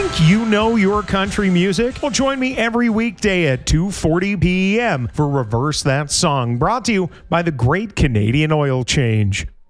Think you know your country music? Well, join me every weekday at 2:40 p.m. for Reverse That Song, brought to you by the Great Canadian Oil Change.